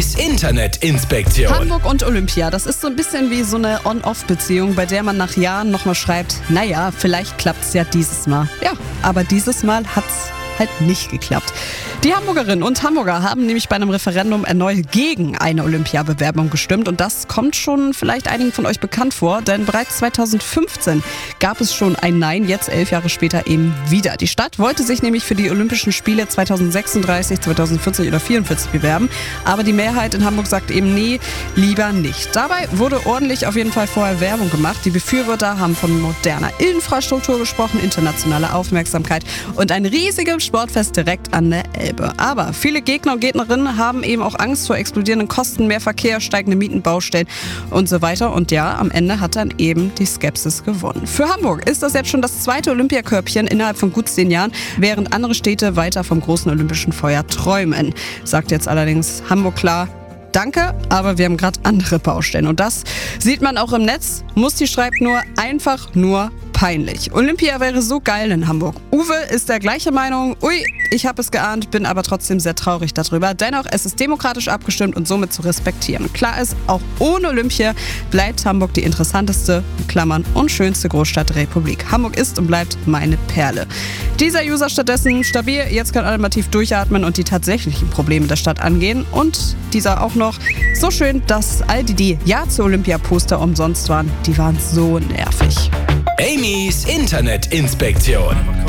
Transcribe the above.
Amy's Internetinspektion. Hamburg und Olympia, das ist so ein bisschen wie so eine On-Off-Beziehung, bei der man nach Jahren nochmal schreibt, naja, vielleicht klappt's ja dieses Mal. Ja, aber dieses Mal hat's halt nicht geklappt. Die Hamburgerinnen und Hamburger haben nämlich bei einem Referendum erneut gegen eine Olympiabewerbung gestimmt und das kommt schon vielleicht einigen von euch bekannt vor, denn bereits 2015 gab es schon ein Nein, jetzt 11 Jahre später eben wieder. Die Stadt wollte sich nämlich für die Olympischen Spiele 2036, 2040 oder 44 bewerben, aber die Mehrheit in Hamburg sagt eben nee, lieber nicht. Dabei wurde ordentlich auf jeden Fall vorher Werbung gemacht. Die Befürworter haben von moderner Infrastruktur gesprochen, internationale Aufmerksamkeit und ein riesiges Sportfest direkt an der Elbe. Aber viele Gegner und Gegnerinnen haben eben auch Angst vor explodierenden Kosten, mehr Verkehr, steigende Mieten, Baustellen und so weiter. Und ja, am Ende hat dann eben die Skepsis gewonnen. Für Hamburg ist das jetzt schon das zweite Olympiakörbchen innerhalb von gut 10 Jahren, während andere Städte weiter vom großen olympischen Feuer träumen. Sagt jetzt allerdings Hamburg klar, danke, aber wir haben gerade andere Baustellen. Und das sieht man auch im Netz. Musti schreibt nur, einfach nur peinlich. Olympia wäre so geil in Hamburg. Uwe ist der gleichen Meinung. Ui, ich habe es geahnt, bin aber trotzdem sehr traurig darüber. Dennoch, es ist demokratisch abgestimmt und somit zu respektieren. Klar ist, auch ohne Olympia bleibt Hamburg die interessanteste, in Klammern, und schönste Großstadt der Republik. Hamburg ist und bleibt meine Perle. Dieser User stattdessen stabil, jetzt kann alle mal tief durchatmen und die tatsächlichen Probleme der Stadt angehen. Und dieser auch noch so schön, dass all die Ja zu Olympia-Poster umsonst waren, die waren so nervig. Amy's Internetinspektion.